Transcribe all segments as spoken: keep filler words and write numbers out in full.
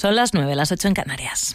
Son las nueve, las ocho en Canarias.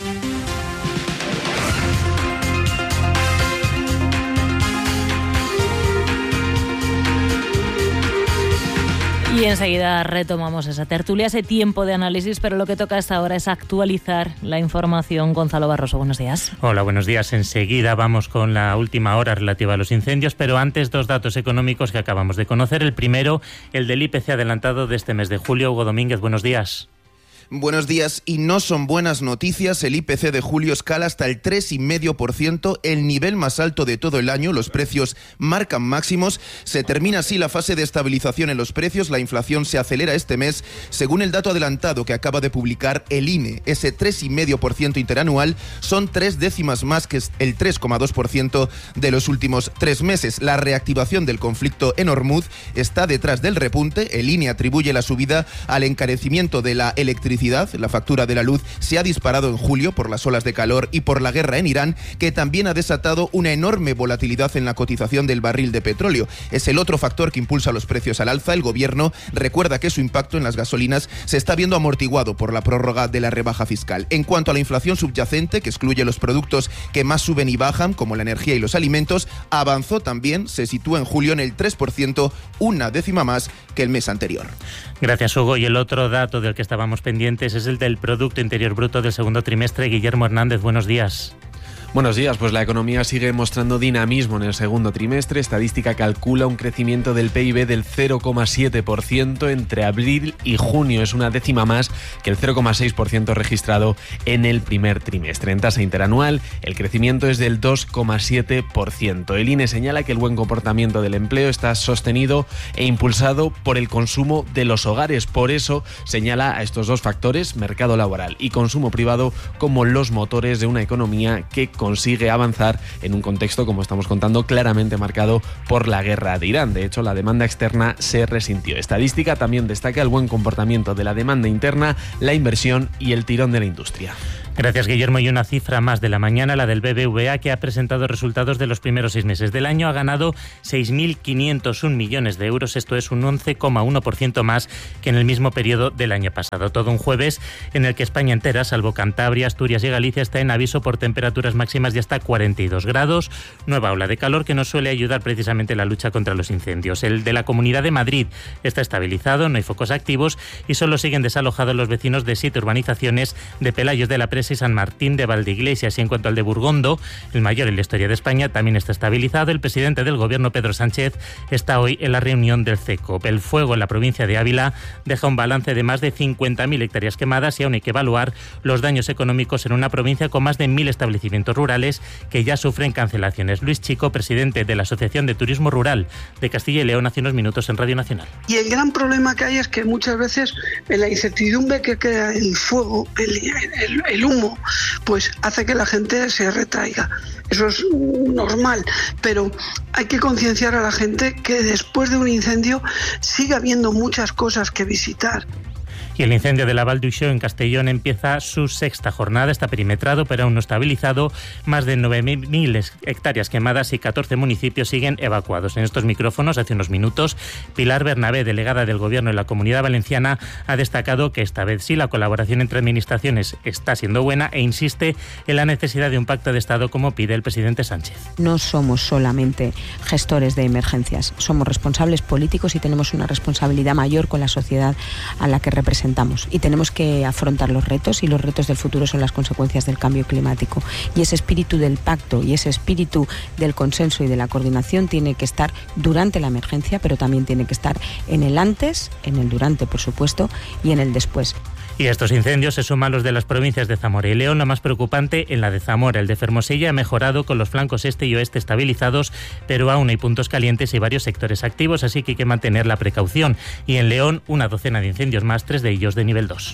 Y enseguida retomamos esa tertulia, ese tiempo de análisis, pero lo que toca hasta ahora es actualizar la información. Gonzalo Barroso, buenos días. Hola, buenos días. Enseguida vamos con la última hora relativa a los incendios, pero antes dos datos económicos que acabamos de conocer. El primero, el del I P C adelantado de este mes de julio. Hugo Domínguez, buenos días. Buenos días, y no son buenas noticias. El I P C de julio escala hasta el tres coma cinco por ciento, el nivel más alto de todo el año. Los precios marcan máximos. Se termina así la fase de estabilización en los precios. La inflación se acelera este mes, según el dato adelantado que acaba de publicar el I N E. Ese tres coma cinco por ciento interanual son tres décimas más que el tres coma dos por ciento de los últimos tres meses. La reactivación del conflicto en Hormuz está detrás del repunte. El I N E atribuye la subida al encarecimiento de la electricidad. La factura de la luz se ha disparado en julio por las olas de calor y por la guerra en Irán, que también ha desatado una enorme volatilidad en la cotización del barril de petróleo. Es el otro factor que impulsa los precios al alza. El gobierno recuerda que su impacto en las gasolinas se está viendo amortiguado por la prórroga de la rebaja fiscal. En cuanto a la inflación subyacente, que excluye los productos que más suben y bajan, como la energía y los alimentos, avanzó también, se sitúa en julio en el tres por ciento, una décima más que el mes anterior. Gracias, Hugo. Y el otro dato del que estábamos pendientes es el del Producto Interior Bruto del segundo trimestre. Guillermo Hernández, buenos días. Buenos días, pues la economía sigue mostrando dinamismo en el segundo trimestre. Estadística calcula un crecimiento del P I B del cero coma siete por ciento entre abril y junio. Es una décima más que el cero coma seis por ciento registrado en el primer trimestre. En tasa interanual, el crecimiento es del dos coma siete por ciento. El I N E señala que el buen comportamiento del empleo está sostenido e impulsado por el consumo de los hogares. Por eso señala a estos dos factores, mercado laboral y consumo privado, como los motores de una economía que consigue avanzar en un contexto, como estamos contando, claramente marcado por la guerra de Irán. De hecho, la demanda externa se resintió. Estadística también destaca el buen comportamiento de la demanda interna, la inversión y el tirón de la industria. Gracias, Guillermo. Y una cifra más de la mañana, la del B B V A, que ha presentado resultados de los primeros seis meses del año. Ha ganado seis mil quinientos un millones de euros. Esto es un once coma uno por ciento más que en el mismo periodo del año pasado. Todo un jueves en el que España entera, salvo Cantabria, Asturias y Galicia, está en aviso por temperaturas máximas de hasta cuarenta y dos grados. Nueva ola de calor que nos suele ayudar precisamente en la lucha contra los incendios. El de la Comunidad de Madrid está estabilizado, no hay focos activos y solo siguen desalojados los vecinos de siete urbanizaciones de Pelayos de la Presa y San Martín de Valdeiglesias. Y en cuanto al de Burgondo, el mayor en la historia de España, también está estabilizado. El presidente del gobierno, Pedro Sánchez, está hoy en la reunión del CECOP. El fuego en la provincia de Ávila deja un balance de más de cincuenta mil hectáreas quemadas y aún hay que evaluar los daños económicos en una provincia con más de mil establecimientos rurales que ya sufren cancelaciones. Luis Chico, presidente de la Asociación de Turismo Rural de Castilla y León, hace unos minutos en Radio Nacional. Y el gran problema que hay es que muchas veces en la incertidumbre que crea el fuego, el, el, el humo, pues hace que la gente se retraiga. Eso es normal, pero hay que concienciar a la gente que después de un incendio sigue habiendo muchas cosas que visitar. Y el incendio de la Val d'Uixó en Castellón empieza su sexta jornada. Está perimetrado, pero aún no estabilizado. Más de nueve mil hectáreas quemadas y catorce municipios siguen evacuados. En estos micrófonos, hace unos minutos, Pilar Bernabé, delegada del Gobierno en la Comunidad Valenciana, ha destacado que esta vez sí la colaboración entre administraciones está siendo buena e insiste en la necesidad de un pacto de Estado como pide el presidente Sánchez. No somos solamente gestores de emergencias, somos responsables políticos y tenemos una responsabilidad mayor con la sociedad a la que representamos. Y tenemos que afrontar los retos, y los retos del futuro son las consecuencias del cambio climático. Y ese espíritu del pacto y ese espíritu del consenso y de la coordinación tiene que estar durante la emergencia, pero también tiene que estar en el antes, en el durante, por supuesto, y en el después. Y a estos incendios se suman los de las provincias de Zamora y León. Lo más preocupante en la de Zamora. El de Fermosella ha mejorado con los flancos este y oeste estabilizados, pero aún hay puntos calientes y varios sectores activos, así que hay que mantener la precaución. Y en León, una docena de incendios más, tres de ellos de nivel dos.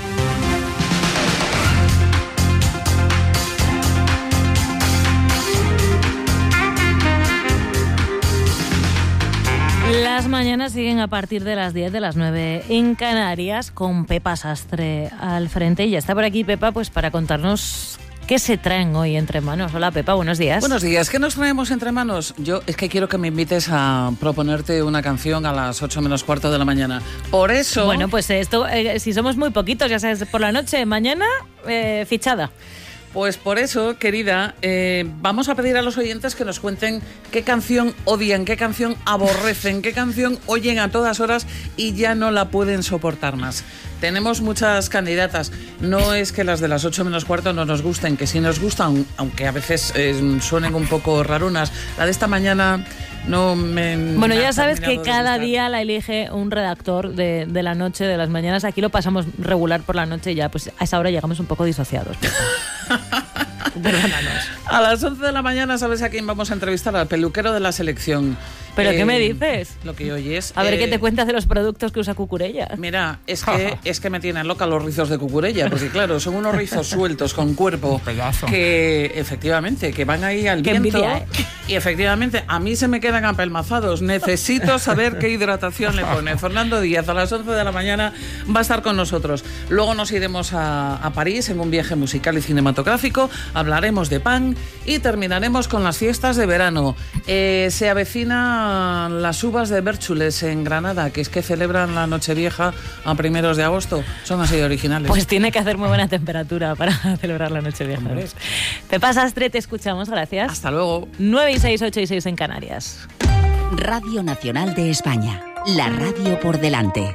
Las mañanas siguen a partir de las diez, de las nueve en Canarias, con Pepa Sastre al frente. Y ya está por aquí Pepa, pues para contarnos ¿Qué se traen hoy entre manos? Hola Pepa, buenos días. Buenos días, ¿qué nos traemos entre manos? Yo es que quiero que me invites a proponerte una canción a las ocho menos cuarto de la mañana. Por eso... Bueno, pues esto, eh, si somos muy poquitos, ya sabes, por la noche, mañana, eh, fichada. Pues por eso, querida, eh, vamos a pedir a los oyentes que nos cuenten qué canción odian, qué canción aborrecen, qué canción oyen a todas horas y ya no la pueden soportar más. Tenemos muchas candidatas. No es que las de las ocho menos cuarto no nos gusten, que sí nos gustan, aunque a veces eh, suenen un poco rarunas. La de esta mañana no me... Bueno, ya sabes que cada día la elige un redactor de, de la noche, de las mañanas. Aquí lo pasamos regular por la noche y ya pues a esa hora llegamos un poco disociados. Perdónanos. A las once de la mañana, ¿sabes a quién vamos a entrevistar? Al peluquero de la selección. ¿Pero eh, qué me dices? Lo que oyes. A ver, eh, ¿qué te cuentas de los productos que usa Cucurella? Mira, es que, es que me tienen loca los rizos de Cucurella, porque claro, son unos rizos sueltos con cuerpo que efectivamente, que van ahí al qué viento. Envidia, ¿eh? Y efectivamente, a mí se me quedan apelmazados. Necesito saber qué hidratación le pone. Fernando Díaz, a las once de la mañana, va a estar con nosotros. Luego nos iremos a, a París en un viaje musical y cinematográfico. Hablaremos de pan y terminaremos con las fiestas de verano. Eh, se avecinan las uvas de Bérchules en Granada, que es que celebran la Nochevieja a primeros de agosto. Son así de originales. Pues tiene que hacer muy buena temperatura para celebrar la Nochevieja. Pepa Sastre, te escuchamos, gracias. Hasta luego. nueve y seis, ocho y seis en Canarias. Radio Nacional de España, la radio por delante.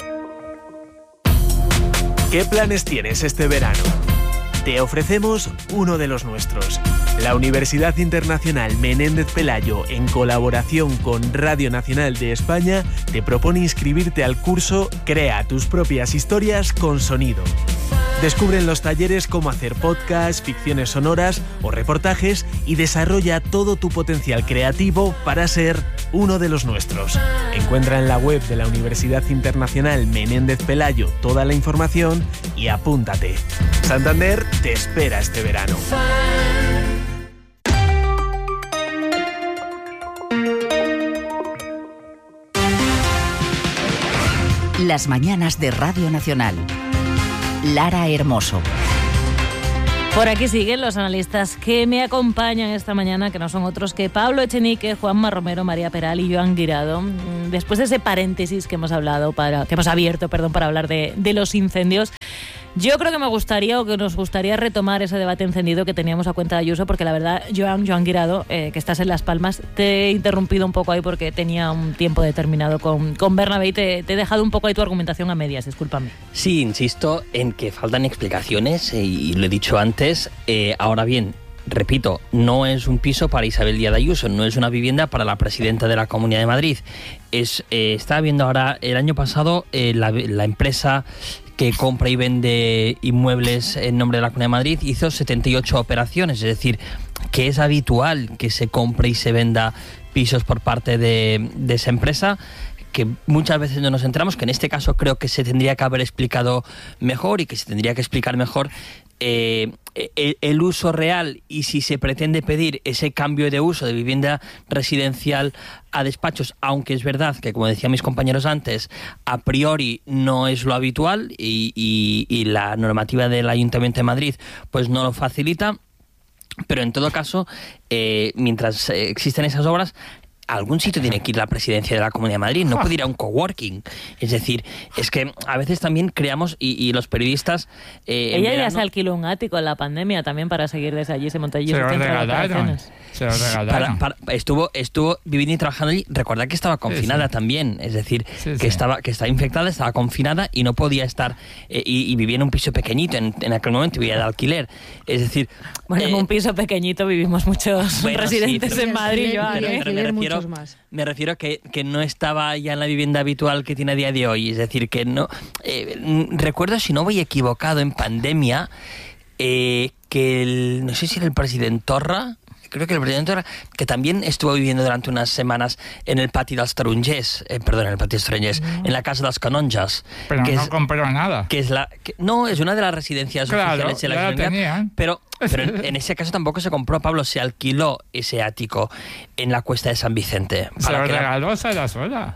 ¿Qué planes tienes este verano? Te ofrecemos uno de los nuestros. La Universidad Internacional Menéndez Pelayo, en colaboración con Radio Nacional de España, te propone inscribirte al curso Crea tus propias historias con sonido. Descubre en los talleres cómo hacer podcasts, ficciones sonoras o reportajes y desarrolla todo tu potencial creativo para ser uno de los nuestros. Encuentra en la web de la Universidad Internacional Menéndez Pelayo toda la información y apúntate. Santander te espera este verano. Las mañanas de Radio Nacional. Lara Hermoso. Por aquí siguen los analistas que me acompañan esta mañana, que no son otros que Pablo Echenique, Juanma Romero, María Peral y Joan Guirado. Después de ese paréntesis que hemos hablado para, que hemos abierto, perdón, para hablar de, de los incendios, yo creo que me gustaría o que nos gustaría retomar ese debate encendido que teníamos a cuenta de Ayuso, porque la verdad, Joan, Joan Guirado, eh, que estás en Las Palmas, te he interrumpido un poco ahí porque tenía un tiempo determinado con, con Bernabé y te, te he dejado un poco ahí tu argumentación a medias, discúlpame. Sí, insisto en que faltan explicaciones eh, y lo he dicho antes. Eh, ahora bien, repito, no es un piso para Isabel Díaz Ayuso, no es una vivienda para la presidenta de la Comunidad de Madrid. Es, eh, estaba viendo ahora, el año pasado, eh, la, la empresa que compra y vende inmuebles en nombre de la Comunidad de Madrid hizo setenta y ocho operaciones, es decir, que es habitual que se compre y se venda pisos por parte de, de esa empresa, que muchas veces no nos enteramos, que en este caso creo que se tendría que haber explicado mejor y que se tendría que explicar mejor eh, el, el uso real y si se pretende pedir ese cambio de uso de vivienda residencial a despachos, aunque es verdad que, como decían mis compañeros antes, a priori no es lo habitual y, y, y la normativa del Ayuntamiento de Madrid pues no lo facilita, pero en todo caso, eh, mientras eh, existen esas obras, a algún sitio tiene que ir la presidencia de la Comunidad de Madrid, no puede ir a un coworking. Es decir, es que a veces también creamos, y, y los periodistas... Eh, Ella verano, ya se alquiló un ático en la pandemia también para seguir desde allí, se montó allí. Se lo regalaron. Se lo regalaron. Para, para, estuvo, estuvo viviendo y trabajando allí. Recordad que estaba confinada sí, sí. también, es decir, sí, que, sí. Estaba, que estaba infectada, estaba confinada y no podía estar, eh, y, y vivía en un piso pequeñito en, en aquel momento, vivía de alquiler. Es decir... Bueno, eh, en un piso pequeñito vivimos muchos bueno, residentes sí, en Madrid. Pero, yo, pero, pero, pero me refiero, más. Me refiero que, que no estaba ya en la vivienda habitual que tiene a día de hoy. Es decir, que no... Eh, recuerdo, si no voy equivocado, en pandemia, eh, que el, no sé si era el presidente Torra... Creo que el presidente Torra, que también estuvo viviendo durante unas semanas en el patio dels Tarongers, eh, perdón, en el patio dels Tarongers, no. en la casa dels Canonges. Pero que no es, compró nada. Que es la, que, no, es una de las residencias claro, oficiales de la ya Generalitat, pero, pero en, en ese caso tampoco se compró, Pablo, se alquiló ese ático en la Cuesta de San Vicente. Se lo regaló Sarasola.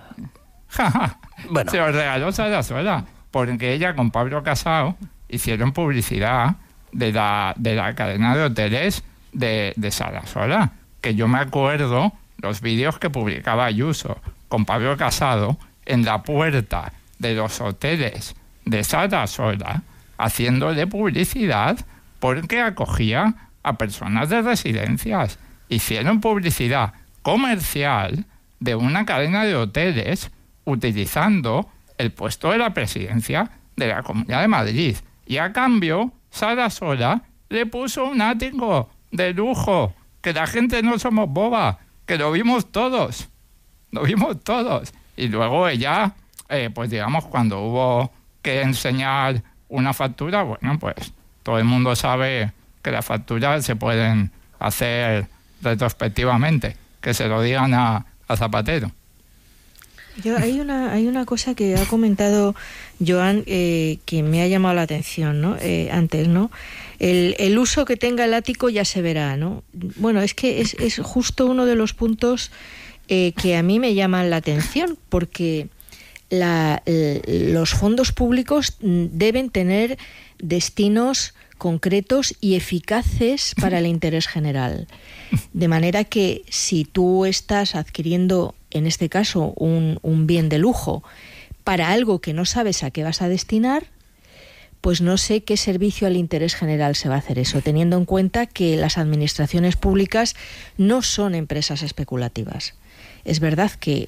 bueno. Se lo regaló Sarasola, porque ella con Pablo Casado hicieron publicidad de la, de la cadena de hoteles de, de Sarasola, que yo me acuerdo los vídeos que publicaba Ayuso con Pablo Casado en la puerta de los hoteles de Sarasola, haciéndole publicidad porque acogía a personas de residencias. Hicieron publicidad comercial de una cadena de hoteles utilizando el puesto de la presidencia de la Comunidad de Madrid. Y a cambio, Sarasola le puso un ático de lujo, que la gente no somos boba, que lo vimos todos, lo vimos todos. Y luego ella, eh, pues digamos, cuando hubo que enseñar una factura, bueno, pues todo el mundo sabe que las facturas se pueden hacer retrospectivamente, que se lo digan a, a Zapatero. Yo, hay una hay una cosa que ha comentado Joan eh, que me ha llamado la atención, ¿no? Eh, antes, ¿no? El, el uso que tenga el ático ya se verá, ¿no? Bueno, es que es, es justo uno de los puntos eh, que a mí me llaman la atención, porque la, el, los fondos públicos deben tener destinos concretos y eficaces para el interés general. De manera que si tú estás adquiriendo, en este caso, un, un bien de lujo para algo que no sabes a qué vas a destinar, pues no sé qué servicio al interés general se va a hacer eso, teniendo en cuenta que las administraciones públicas no son empresas especulativas. Es verdad que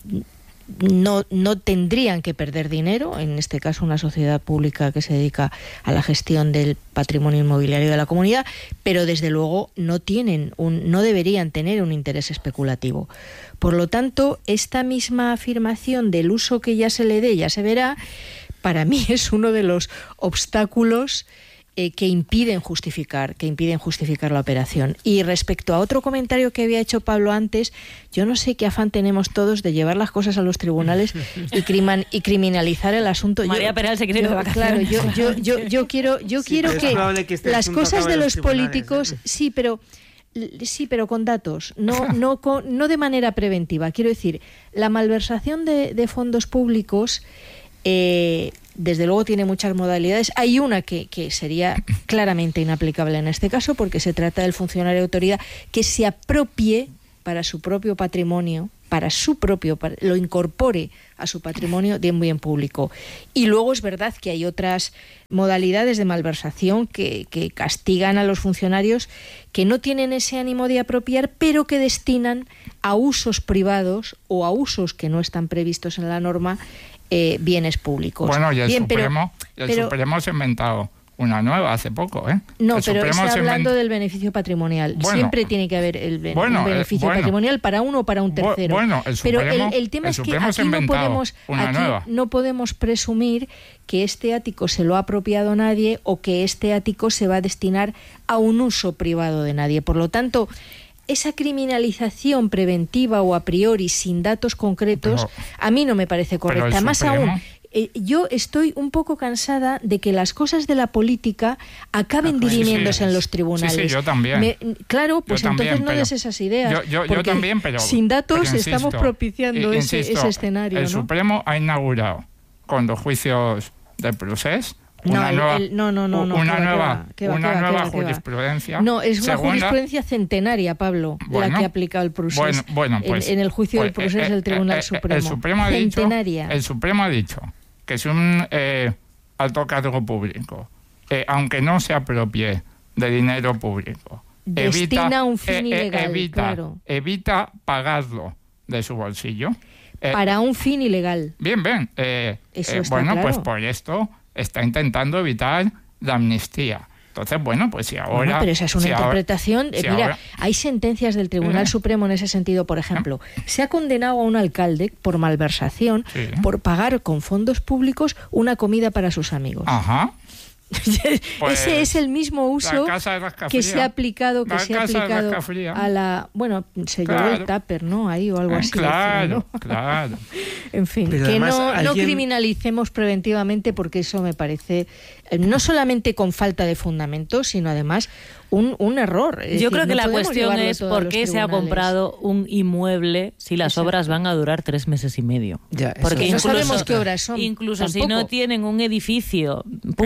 no, no tendrían que perder dinero, en este caso una sociedad pública que se dedica a la gestión del patrimonio inmobiliario de la comunidad, pero desde luego no tienen un, no deberían tener un interés especulativo. Por lo tanto, esta misma afirmación del uso que ya se le dé, ya se verá, para mí es uno de los obstáculos eh, que impiden justificar, que impiden justificar la operación. Y respecto a otro comentario que había hecho Pablo antes, yo no sé qué afán tenemos todos de llevar las cosas a los tribunales y, criman, y criminalizar el asunto. María yo, Peral se quiere ir de vacaciones. Claro, yo, yo, yo, yo quiero, yo sí, quiero que, que este las cosas de los, los políticos, ¿eh? sí, pero sí, pero con datos, no, no, con, no de manera preventiva. Quiero decir, la malversación de, de fondos públicos Eh, desde luego tiene muchas modalidades. Hay una que, que sería claramente inaplicable en este caso, porque se trata del funcionario de autoridad que se apropie para su propio patrimonio, para su propio, para, lo incorpore a su patrimonio de un bien público. Y luego es verdad que hay otras modalidades de malversación que, que castigan a los funcionarios que no tienen ese ánimo de apropiar, pero que destinan a usos privados o a usos que no están previstos en la norma Eh, bienes públicos. Bueno, y el, Bien, Supremo, pero, el pero, Supremo se ha inventado una nueva hace poco, ¿eh? No, el pero Supremo está hablando invent... del beneficio patrimonial. Bueno, siempre tiene que haber el ben bueno, un beneficio eh, bueno, patrimonial para uno o para un tercero. Bueno, el pero Supremo, el, el tema el es que Supremo aquí, no podemos, una aquí nueva. no podemos presumir que este ático se lo ha apropiado nadie o que este ático se va a destinar a un uso privado de nadie. Por lo tanto, esa criminalización preventiva o a priori sin datos concretos, pero, a mí no me parece correcta. Más aún, eh, yo estoy un poco cansada de que las cosas de la política acaben ah, dirimiéndose sí, sí. en los tribunales. Sí, sí, yo también. Me, claro, pues yo entonces también, no des esas ideas. Yo, yo, yo también, pero sin datos pero insisto, estamos propiciando eh, ese, insisto, ese escenario. El ¿no? Supremo ha inaugurado con los juicios de Procés una no, nueva, el, no, no, no, no, una que va, nueva, que va, una que va, nueva que va, que va. jurisprudencia. No, es una segunda, jurisprudencia centenaria, Pablo, bueno, la que ha aplicado el Procés bueno, bueno, pues, en, en el juicio pues, del Procés eh, del Tribunal eh, Supremo. El Supremo, ha dicho, centenaria. el Supremo ha dicho que si un eh, alto cargo público, eh, aunque no se apropie de dinero público, destina evita, un fin eh, ilegal, evita, claro. evita pagarlo de su bolsillo. Eh, para un fin ilegal. Bien, bien. Eh, Eso eh, está bueno, claro. pues por esto está intentando evitar la amnistía. Entonces, bueno, pues si ahora... Bueno, pero esa es una si interpretación... Ahora, eh, si mira, ahora, hay sentencias del Tribunal ¿eh? Supremo en ese sentido. Por ejemplo, ¿eh? se ha condenado a un alcalde por malversación, sí. por pagar con fondos públicos una comida para sus amigos. Ajá. Pues ese es el mismo uso que se ha aplicado que la se ha aplicado a la bueno se claro. llevó el tupper, ¿no? Ahí o algo así. Claro, ¿no? claro. En fin, pero que no, alguien... no criminalicemos preventivamente, porque eso me parece eh, no solamente con falta de fundamento, sino además un, un error. Es Yo decir, creo que no la cuestión es por qué se ha comprado un inmueble si las Exacto. obras van a durar tres meses y medio. Ya, porque no incluso, sabemos qué obras son. Incluso tampoco. si no tienen un edificio público de la comunidad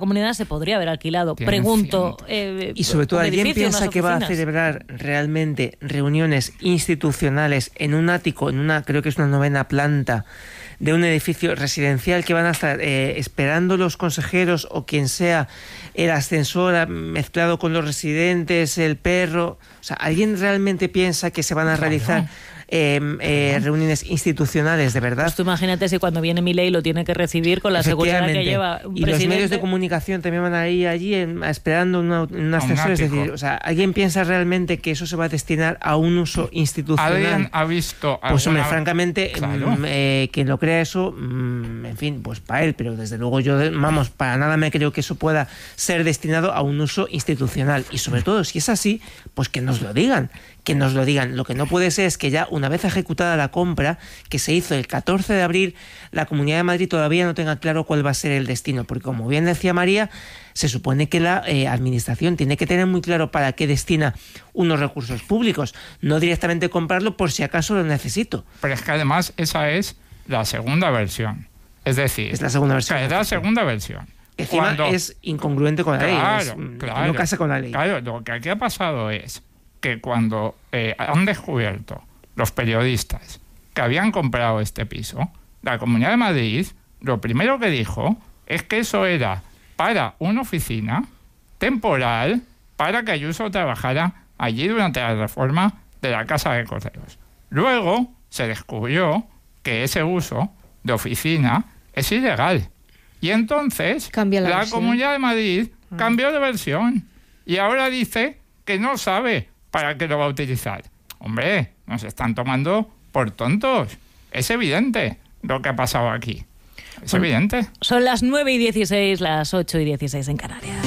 comunidad se podría haber alquilado. Tienen Pregunto. Eh, y sobre todo, ¿alguien edificio, piensa que va a celebrar realmente reuniones institucionales en un ático, en una, creo que es una novena planta de un edificio residencial, que van a estar eh, esperando los consejeros o quien sea, el ascensor mezclado con los residentes, el perro? O sea, ¿alguien realmente piensa que se van a realizar eh, eh, reuniones institucionales de verdad? Pues tú imagínate si cuando viene Milei lo tiene que recibir con la seguridad que lleva un y presidente. Los medios de comunicación también van a ir allí en, esperando una, un ascensor. Es decir, o sea, ¿alguien piensa realmente que eso se va a destinar a un uso institucional? ¿Alguien ha visto Pues hombre, alguna... francamente, Claro. mm, eh, quien lo crea eso, mm, en fin, pues para él, pero desde luego yo, vamos, para nada me creo que eso pueda ser destinado a un uso institucional. Y sobre todo, si es así, pues que nos lo digan, que nos lo digan. Lo que no puede ser es que ya una vez ejecutada la compra, que se hizo el catorce de abril, la Comunidad de Madrid todavía no tenga claro cuál va a ser el destino, porque como bien decía María, se supone que la eh, administración tiene que tener muy claro para qué destina unos recursos públicos, no directamente comprarlo por si acaso lo necesito. Pero es que además esa es la segunda versión. Es decir, es la segunda versión. Es la segunda versión. Encima Cuando... es incongruente con la claro, ley, es, claro, no casa con la ley. Claro, lo que aquí ha pasado es que cuando eh, han descubierto los periodistas que habían comprado este piso, la Comunidad de Madrid lo primero que dijo es que eso era para una oficina temporal para que Ayuso trabajara allí durante la reforma de la Casa de Correos. Luego se descubrió que ese uso de oficina es ilegal. Y entonces Cambia la, la versión. Comunidad de Madrid cambió de versión y ahora dice que no sabe para qué lo va a utilizar. Hombre, nos están tomando por tontos. Es evidente lo que ha pasado aquí. Es Bueno, evidente. Son las nueve y dieciséis, las ocho y dieciséis en Canarias.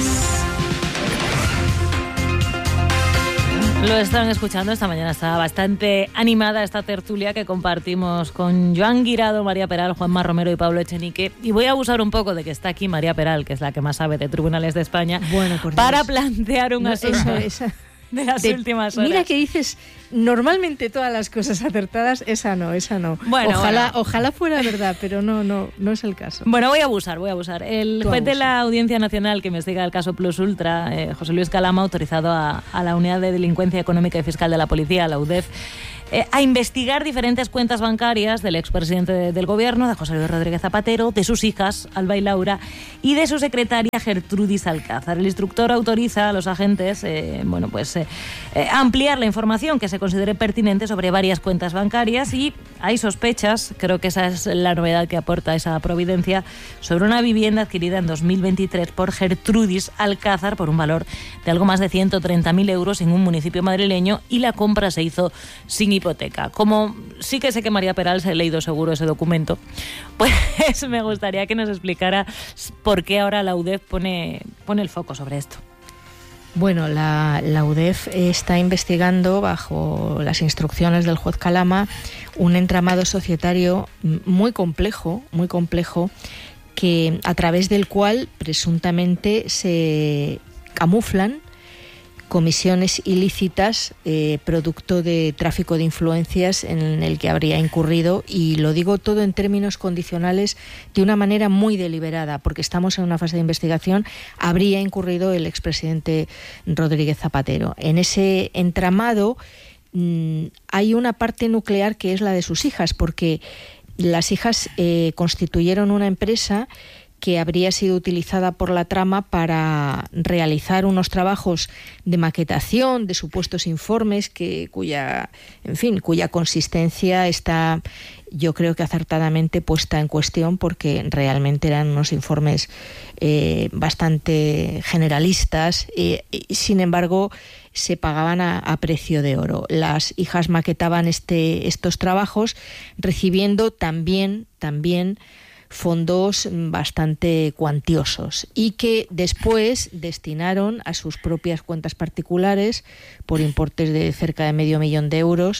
Lo están escuchando, esta mañana está bastante animada esta tertulia que compartimos con Joan Guirado, María Peral, Juanma Romero y Pablo Echenique. Y voy a abusar un poco de que está aquí María Peral, que es la que más sabe de tribunales de España, bueno, por para Dios. plantear un No, asunto eso, esa. de las de, últimas horas. Mira que dices normalmente todas las cosas acertadas, esa no, esa no. Bueno, ojalá, bueno. ojalá fuera verdad, pero no, no, no es el caso. Bueno, voy a abusar, voy a abusar. El Tú juez de abusa. la Audiencia Nacional que investiga el caso Plus Ultra, eh, José Luis Calama, ha autorizado a, a la Unidad de Delincuencia Económica y Fiscal de la Policía, la U D E F, eh, a investigar diferentes cuentas bancarias del expresidente de, del Gobierno, de José Luis Rodríguez Zapatero, de sus hijas, Alba y Laura, y de su secretaria, Gertrudis Alcázar. El instructor autoriza a los agentes eh, bueno, pues, eh, eh, ampliar la información que se considere pertinente sobre varias cuentas bancarias, y hay sospechas, creo que esa es la novedad que aporta esa providencia, sobre una vivienda adquirida en dos mil veintitrés por Gertrudis Alcázar por un valor de algo más de ciento treinta mil euros en un municipio madrileño, y la compra se hizo sin hipoteca. Como sí que sé que María Peral se ha leído seguro ese documento, pues me gustaría que nos explicara por qué ahora la U D E F pone, pone el foco sobre esto. Bueno, la, la U D E F está investigando, bajo las instrucciones del juez Calama, un entramado societario muy complejo, muy complejo, que a través del cual presuntamente se camuflan comisiones ilícitas eh, producto de tráfico de influencias en el que habría incurrido, y lo digo todo en términos condicionales de una manera muy deliberada, porque estamos en una fase de investigación, habría incurrido el expresidente Rodríguez Zapatero. En ese entramado mmm, hay una parte nuclear que es la de sus hijas, porque las hijas eh, constituyeron una empresa que habría sido utilizada por la trama para realizar unos trabajos de maquetación de supuestos informes que cuya, en fin, cuya consistencia está, yo creo que acertadamente puesta en cuestión, porque realmente eran unos informes eh, bastante generalistas, eh, y sin embargo se pagaban a, a precio de oro. Las hijas maquetaban este, estos trabajos recibiendo también, también fondos bastante cuantiosos, y que después destinaron a sus propias cuentas particulares por importes de cerca de medio millón de euros,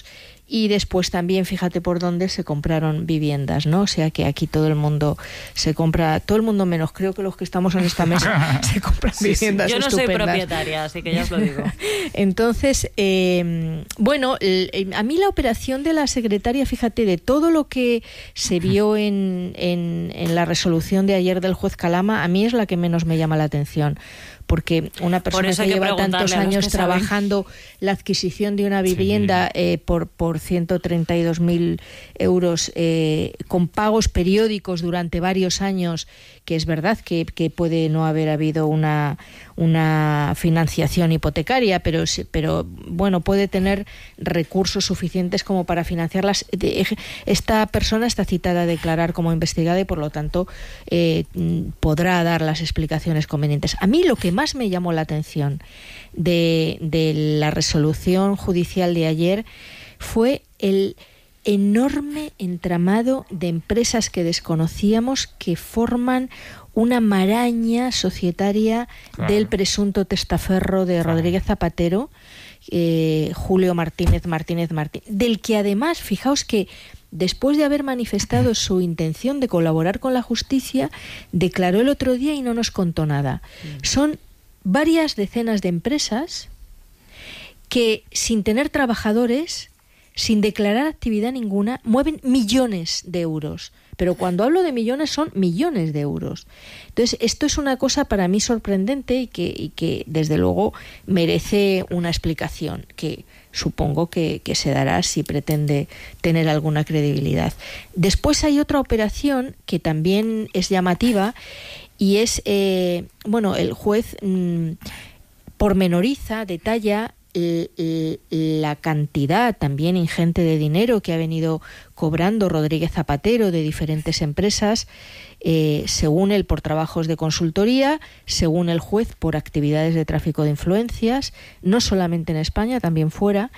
y después también, fíjate por dónde se compraron viviendas, ¿no? O sea que aquí todo el mundo se compra, todo el mundo menos, creo que los que estamos en esta mesa se compran sí, viviendas sí. Yo no estupendas. soy propietaria, así que ya os lo digo. Entonces, eh, bueno, a mí la operación de la secretaria, fíjate, de todo lo que se vio en, en, en la resolución de ayer del juez Calama, a mí es la que menos me llama la atención. Porque una persona que, que lleva tantos años trabajando la adquisición de una vivienda sí. eh, por, por ciento treinta y dos mil euros eh, con pagos periódicos durante varios años, que es verdad que, que puede no haber habido una, una financiación hipotecaria, pero, pero bueno, puede tener recursos suficientes como para financiarlas. Esta persona está citada a declarar como investigada y por lo tanto eh, podrá dar las explicaciones convenientes. A mí lo que más me llamó la atención de, de la resolución judicial de ayer fue el enorme entramado de empresas que desconocíamos que forman una maraña societaria claro. del presunto testaferro de claro. Rodríguez Zapatero, eh, Julio Martínez Martínez Martínez, del que además, fijaos que después de haber manifestado su intención de colaborar con la justicia, declaró el otro día y no nos contó nada. Son varias decenas de empresas que, sin tener trabajadores, sin declarar actividad ninguna, mueven millones de euros. Pero cuando hablo de millones, son millones de euros. Entonces, esto es una cosa para mí sorprendente y que, y que desde luego, merece una explicación, que supongo que, que se dará si pretende tener alguna credibilidad. Después hay otra operación que también es llamativa, y es, eh, bueno, el juez mmm, pormenoriza, detalla la cantidad también ingente de dinero que ha venido cobrando Rodríguez Zapatero de diferentes empresas, eh, según él por trabajos de consultoría, según el juez por actividades de tráfico de influencias, no solamente en España, también fuera,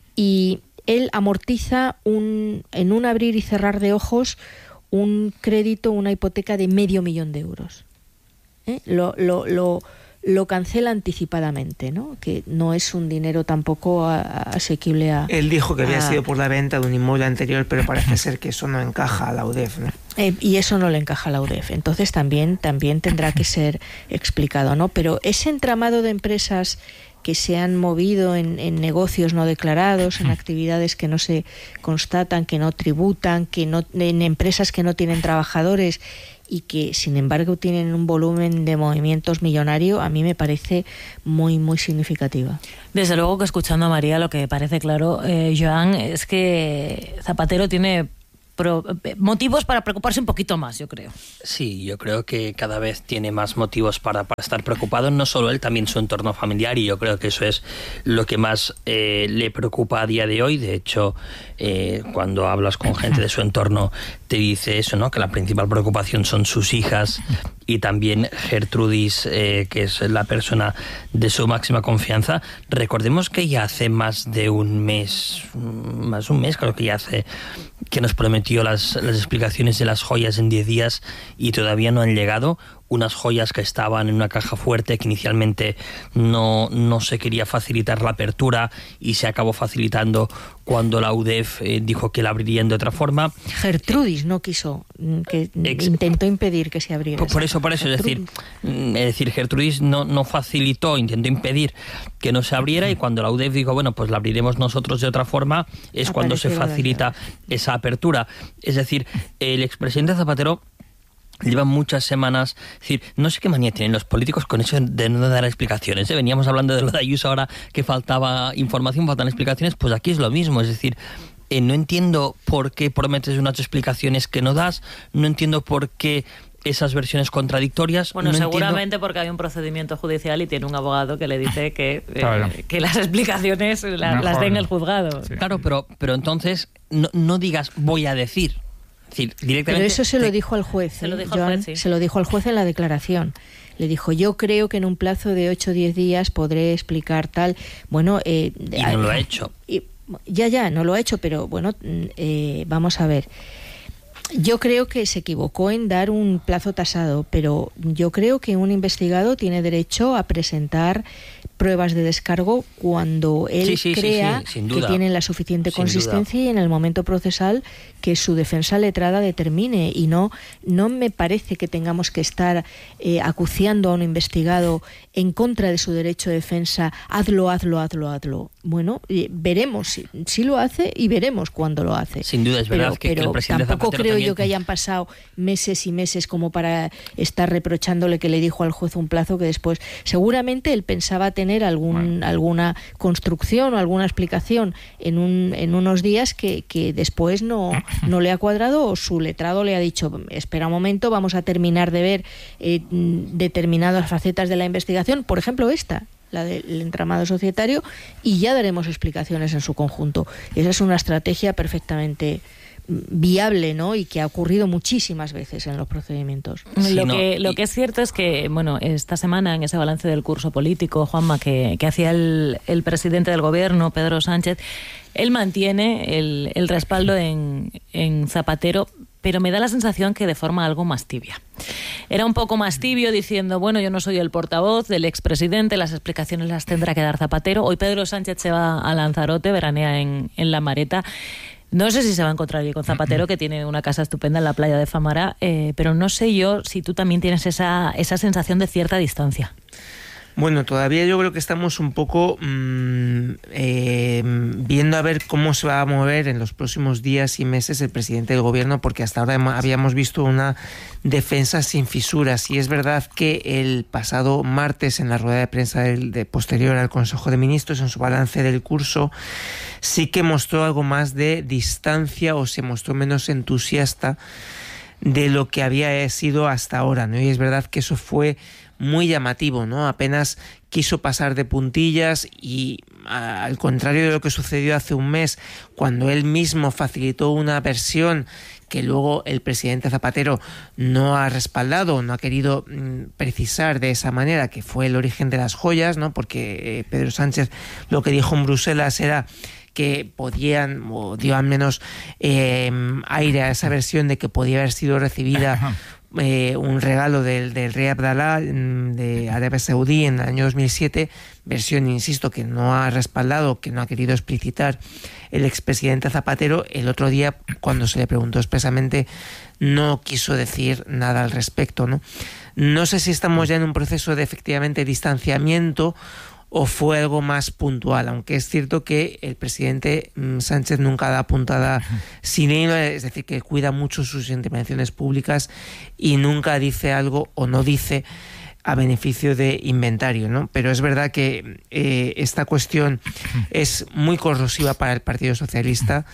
y él amortiza un, en un abrir y cerrar de ojos un crédito, una hipoteca de medio millón de euros. ¿Eh? Lo, lo, lo lo cancela anticipadamente, ¿no? Que no es un dinero tampoco a, a, asequible a... Él dijo que había a, sido por la venta de un inmueble anterior, pero parece ser que eso no encaja a la U D E F, ¿no? Eh, y eso no le encaja a la U D E F. Entonces también, también tendrá que ser explicado, ¿no? Pero ese entramado de empresas que se han movido en, en negocios no declarados, en actividades que no se constatan, que no tributan, que no, en empresas que no tienen trabajadores y que sin embargo tienen un volumen de movimientos millonario, a mí me parece muy muy significativa. Desde luego que escuchando a María lo que parece claro, eh, Joan, es que Zapatero tiene pro, motivos para preocuparse un poquito más, yo creo. Sí, yo creo que cada vez tiene más motivos para, para estar preocupado, no solo él, también su entorno familiar, y yo creo que eso es lo que más eh, le preocupa a día de hoy. De hecho, eh, cuando hablas con gente de su entorno te dice eso, ¿no? Que la principal preocupación son sus hijas y también Gertrudis, eh, que es la persona de su máxima confianza. Recordemos que ya hace más de un mes, más de un mes creo que ya hace, que nos prometió las, las explicaciones de las joyas en diez días y todavía no han llegado. Unas joyas que estaban en una caja fuerte, que inicialmente no, no se quería facilitar la apertura y se acabó facilitando cuando la U D E F eh, dijo que la abrirían de otra forma. Gertrudis no quiso, que Ex intentó impedir que se abriera. Por, por eso, por eso, es decir, es decir, Gertrudis no, no facilitó, intentó impedir que no se abriera, y cuando la U D E F dijo, bueno, pues la abriremos nosotros de otra forma, es cuando se facilita esa apertura. Es decir, el expresidente Zapatero llevan muchas semanas, es decir, no sé qué manía tienen los políticos con eso de no dar explicaciones, ¿eh? Veníamos hablando de lo de Ayuso ahora, que faltaba información, faltan explicaciones, pues aquí es lo mismo, es decir, eh, no entiendo por qué prometes unas explicaciones que no das, no entiendo por qué esas versiones contradictorias. Bueno, no seguramente entiendo... porque hay un procedimiento judicial y tiene un abogado que le dice que, eh, claro. que las explicaciones la, las dé en el juzgado. Sí. Claro, pero, pero entonces no, no digas voy a decir. Decir, directamente, pero eso se te... lo dijo al juez, se lo dijo Joan, al juez, sí. Se lo dijo al juez en la declaración. Le dijo, yo creo que en un plazo de ocho o diez días podré explicar tal. Bueno, eh, y no lo ha hecho. Y, ya, ya, no lo ha hecho, pero bueno, eh, vamos a ver. Yo creo que se equivocó en dar un plazo tasado, pero yo creo que un investigado tiene derecho a presentar pruebas de descargo cuando él sí, sí, crea sí, sí, que tienen la suficiente sin consistencia duda. Y en el momento procesal que su defensa letrada determine. Y no, no me parece que tengamos que estar eh, acuciando a un investigado en contra de su derecho de defensa. Hazlo, hazlo, hazlo, hazlo. Bueno, eh, veremos si, si lo hace y veremos cuándo lo hace. Sin duda, es verdad pero, que, pero que el presidente tampoco Zapatero creo también... yo que hayan pasado meses y meses como para estar reprochándole que le dijo al juez un plazo que después seguramente él pensaba tener algún bueno. alguna construcción o alguna explicación en un en unos días que, que después no, no le ha cuadrado, o su letrado le ha dicho espera un momento, vamos a terminar de ver eh, determinadas facetas de la investigación, por ejemplo esta, la del entramado societario, y ya daremos explicaciones en su conjunto. Esa es una estrategia perfectamente viable, ¿no? Y que ha ocurrido muchísimas veces en los procedimientos. Sí, lo, no, que, lo y... que es cierto es que, bueno, esta semana en ese balance del curso político, Juanma, que, que hacía el, el presidente del gobierno, Pedro Sánchez, él mantiene el, el respaldo en, en Zapatero, pero me da la sensación que de forma algo más tibia. Era un poco más tibio diciendo, bueno, yo no soy el portavoz del expresidente, las explicaciones las tendrá que dar Zapatero. Hoy Pedro Sánchez se va a Lanzarote, veranea en, en La Mareta. No sé si se va a encontrar allí con Zapatero, que tiene una casa estupenda en la playa de Famara, eh, pero no sé yo si tú también tienes esa, esa sensación de cierta distancia. Bueno, todavía yo creo que estamos un poco mmm, eh, viendo a ver cómo se va a mover en los próximos días y meses el presidente del gobierno, porque hasta ahora habíamos visto una defensa sin fisuras. Y es verdad que el pasado martes, en la rueda de prensa del, de posterior al Consejo de Ministros, en su balance del curso, sí que mostró algo más de distancia, o se mostró menos entusiasta de lo que había sido hasta ahora, ¿no? Y es verdad que eso fue muy llamativo, ¿no? Apenas quiso pasar de puntillas y, a, al contrario de lo que sucedió hace un mes, cuando él mismo facilitó una versión que luego el presidente Zapatero no ha respaldado, no ha querido mmm, precisar de esa manera, que fue el origen de las joyas, ¿no? Porque eh, Pedro Sánchez lo que dijo en Bruselas era que podían, o dio al menos eh, aire a esa versión de que podía haber sido recibida eh, un regalo del, del rey Abdalá de Arabia Saudí en el año dos mil siete, versión, insisto, que no ha respaldado, que no ha querido explicitar el expresidente Zapatero. El otro día, cuando se le preguntó expresamente, no quiso decir nada al respecto, ¿no? No sé si estamos ya en un proceso de efectivamente distanciamiento o fue algo más puntual, aunque es cierto que el presidente Sánchez nunca da puntada sin hilo, es decir, que cuida mucho sus intervenciones públicas y nunca dice algo o no dice a beneficio de inventario, ¿no? Pero es verdad que eh, esta cuestión es muy corrosiva para el Partido Socialista.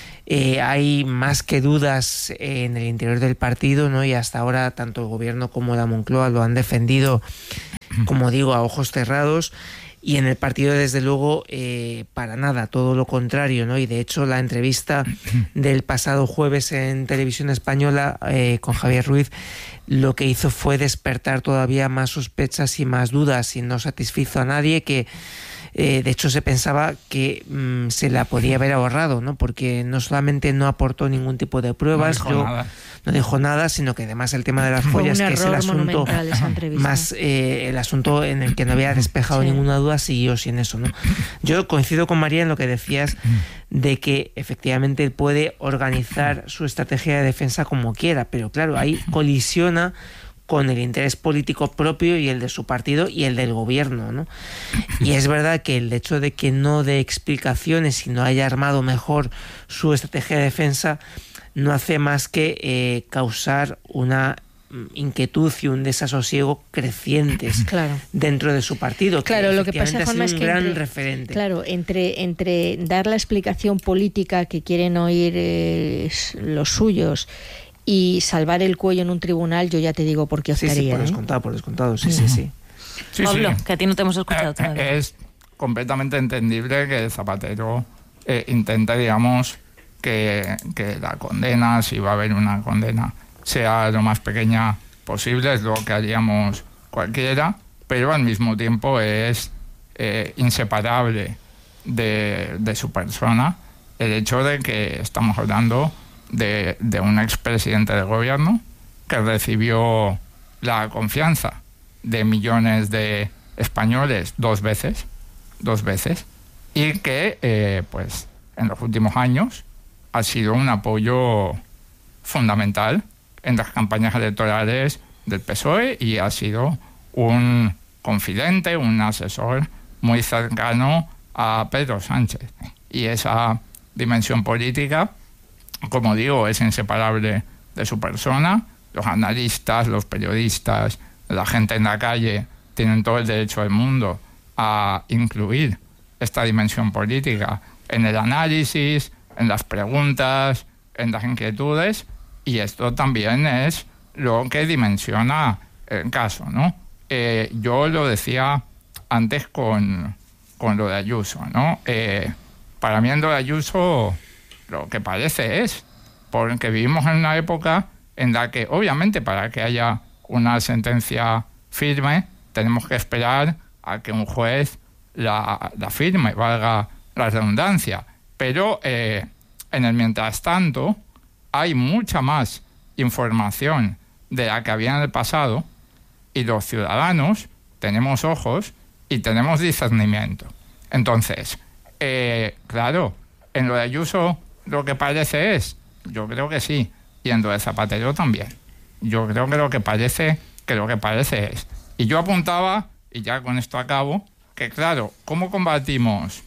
Eh, hay más que dudas en el interior del partido, ¿no? Y hasta ahora tanto el gobierno como la Moncloa lo han defendido, como digo, a ojos cerrados. Y en el partido, desde luego, eh, para nada, todo lo contrario, ¿no? Y de hecho, la entrevista del pasado jueves en Televisión Española eh, con Javier Ruiz lo que hizo fue despertar todavía más sospechas y más dudas, y no satisfizo a nadie, que eh, de hecho se pensaba que mmm, se la podía haber ahorrado, ¿no? Porque no solamente no aportó ningún tipo de pruebas, no dijo, nada. no dijo nada, sino que además el tema de las joyas, que es el asunto más eh, el asunto en el que no había despejado sí. ninguna duda, siguió sin eso, ¿no? Yo coincido con María en lo que decías de que efectivamente él puede organizar su estrategia de defensa como quiera, pero claro, ahí colisiona con el interés político propio y el de su partido y el del gobierno, ¿no? Y es verdad que el hecho de que no dé explicaciones y no haya armado mejor su estrategia de defensa no hace más que eh, causar una inquietud y un desasosiego crecientes claro. dentro de su partido. Claro, que lo que pasa, Juanma, es un que gran entre, referente. Claro, entre, entre dar la explicación política que quieren oír eh, los suyos y salvar el cuello en un tribunal, yo ya te digo por qué optaría. Sí, sí, por ¿eh? descontado, por descontado, sí, sí, sí. sí Pablo, sí. que a ti no te hemos escuchado todavía. Es completamente entendible que Zapatero eh, intente, digamos, que, que la condena, si va a haber una condena, sea lo más pequeña posible, es lo que haríamos cualquiera, pero al mismo tiempo es eh, inseparable de, de su persona el hecho de que estamos hablando de, de un expresidente del gobierno que recibió la confianza de millones de españoles dos veces, dos veces, y que eh, pues en los últimos años ha sido un apoyo fundamental en las campañas electorales del P S O E y ha sido un confidente, un asesor muy cercano a Pedro Sánchez. Y esa dimensión política, como digo, es inseparable de su persona. Los analistas, los periodistas, la gente en la calle tienen todo el derecho del mundo a incluir esta dimensión política en el análisis, en las preguntas, en las inquietudes, y esto también es lo que dimensiona el caso, ¿no? Eh, yo lo decía antes con, con lo de Ayuso, ¿no? Eh, para mí en lo de Ayuso lo que parece es, porque vivimos en una época en la que, obviamente, para que haya una sentencia firme, tenemos que esperar a que un juez la, la firme, valga la redundancia. Pero eh, en el mientras tanto hay mucha más información de la que había en el pasado y los ciudadanos tenemos ojos y tenemos discernimiento. Entonces, eh, claro, en lo de Ayuso lo que parece es, yo creo que sí, y en lo de Zapatero también. Yo creo que lo que parece, que lo que parece es. Y yo apuntaba, y ya con esto acabo, que claro, ¿cómo combatimos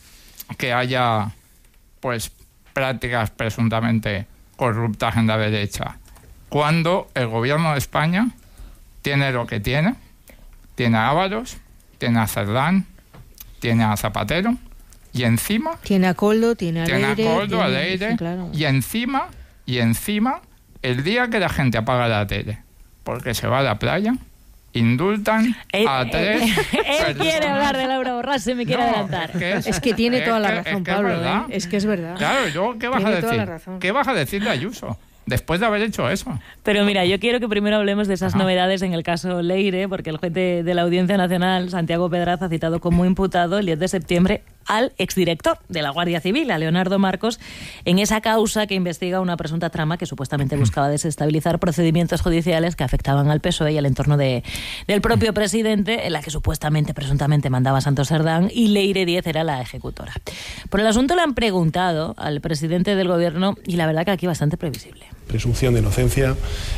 que haya pues prácticas presuntamente corruptas en la derecha? Cuando el gobierno de España tiene lo que tiene, tiene a Ábalos, tiene a Cerdán, tiene a Zapatero, y encima... Tiene a Koldo, tiene a Leire... Tiene a Koldo, tiene, a Leire, sí, claro. y encima, y encima, el día que la gente apaga la tele porque se va a la playa, indultan él, a tres... Él, él quiere hablar de Laura Borràs, se me quiere no, adelantar. Es que, es, es que tiene es toda la que, razón, es que Pablo. Es, ¿eh? Es que es verdad. Claro, yo, ¿qué vas tiene a decir? ¿Qué vas a decir de Ayuso después de haber hecho eso? Pero mira, yo quiero que primero hablemos de esas Ajá. novedades en el caso Leire, porque el juez de, de la Audiencia Nacional, Santiago Pedraza, ha citado como imputado el diez de septiembre al exdirector de la Guardia Civil, a Leonardo Marcos, en esa causa que investiga una presunta trama que supuestamente buscaba desestabilizar procedimientos judiciales que afectaban al P S O E y al entorno de, del propio presidente, en la que supuestamente, presuntamente, mandaba Santos Cerdán y Leire Díez era la ejecutora. Por el asunto le han preguntado al presidente del gobierno y la verdad que aquí bastante previsible. Presunción de inocencia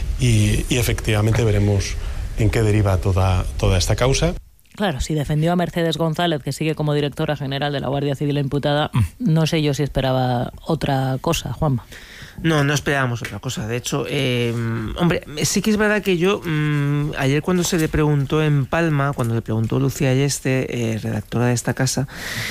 y, y efectivamente veremos en qué deriva toda, toda esta causa. Claro, si defendió a Mercedes González, que sigue como directora general de la Guardia Civil imputada, no sé yo si esperaba otra cosa, Juanma. No, no esperábamos otra cosa. De hecho, eh, hombre, sí que es verdad que yo, mmm, ayer cuando se le preguntó en Palma, cuando le preguntó Lucía Ayeste, eh, redactora de esta casa,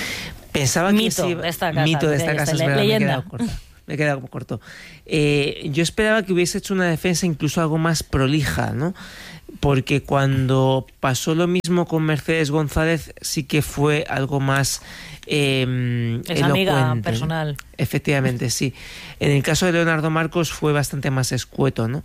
pensaba mito que... Mito de esta casa. Mito de esta casa, es verdad, leyenda. me he quedado corta. Me he quedado como corto. Eh, yo esperaba que hubiese hecho una defensa incluso algo más prolija, ¿no? Porque cuando pasó lo mismo con Mercedes González sí que fue algo más eh, es amiga personal. Efectivamente, sí. En el caso de Leonardo Marcos fue bastante más escueto, ¿no?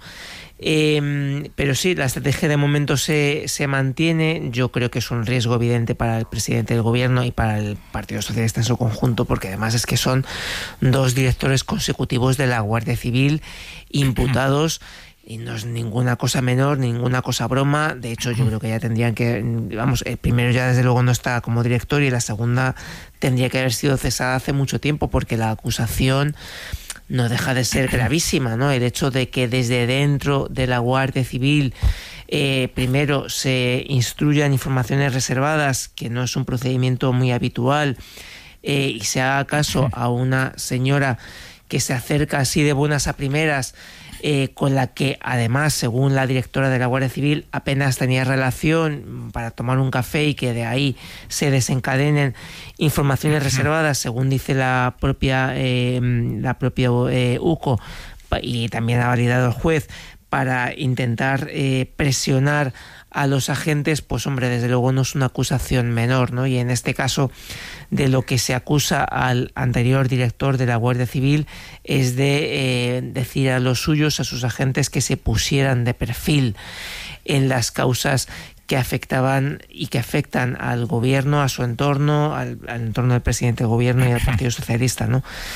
Eh, pero sí, la estrategia de momento se, se mantiene. Yo creo que es un riesgo evidente para el presidente del gobierno y para el Partido Socialista en su conjunto, porque además es que son dos directores consecutivos de la Guardia Civil imputados. Y no es ninguna cosa menor, ninguna cosa broma. De hecho, yo creo que ya tendrían que... Vamos, el primero ya desde luego no está como director y la segunda tendría que haber sido cesada hace mucho tiempo porque la acusación no deja de ser gravísima, ¿no? El hecho de que desde dentro de la Guardia Civil eh, primero se instruyan informaciones reservadas, que no es un procedimiento muy habitual, eh, y se haga caso a una señora que se acerca así de buenas a primeras, Eh, con la que además, según la directora de la Guardia Civil, apenas tenía relación para tomar un café y que de ahí se desencadenen informaciones reservadas, según dice la propia eh, la propia eh, U C O, y también ha validado el juez, para intentar eh, presionar a los agentes, pues hombre, desde luego no es una acusación menor, ¿no? Y en este caso, de lo que se acusa al anterior director de la Guardia Civil es de eh, decir a los suyos, a sus agentes, que se pusieran de perfil en las causas que afectaban y que afectan al gobierno, a su entorno, al, al entorno del presidente del gobierno y al Partido Socialista, ¿no?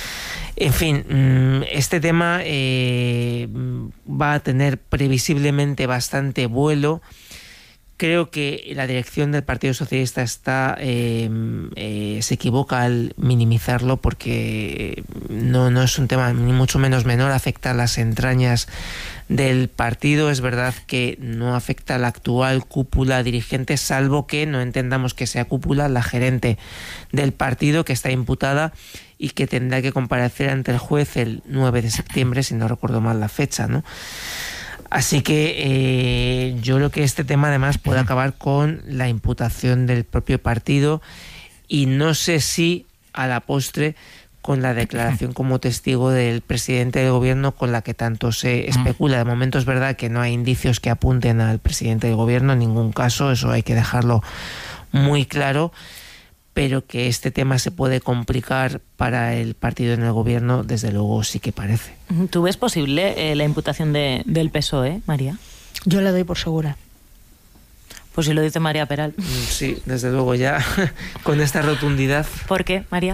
En fin, este tema eh, va a tener previsiblemente bastante vuelo. Creo que la dirección del Partido Socialista está eh, eh, se equivoca al minimizarlo, porque no, no es un tema ni mucho menos menor, afecta a las entrañas del partido. Es verdad que no afecta a la actual cúpula dirigente, salvo que no entendamos que sea cúpula la gerente del partido, que está imputada y que tendrá que comparecer ante el juez el nueve de septiembre, si no recuerdo mal la fecha, ¿no? Así que eh, yo creo que este tema además puede acabar con la imputación del propio partido, y no sé si a la postre con la declaración como testigo del presidente del gobierno, con la que tanto se especula. De momento es verdad que no hay indicios que apunten al presidente del gobierno en ningún caso, eso hay que dejarlo muy claro, pero que este tema se puede complicar para el partido en el gobierno, desde luego sí que parece. ¿Tú ves posible eh, la imputación de, del P S O E, María? Yo la doy por segura. Pues si lo dice María Peral. Sí, desde luego, ya con esta rotundidad. ¿Por qué, María?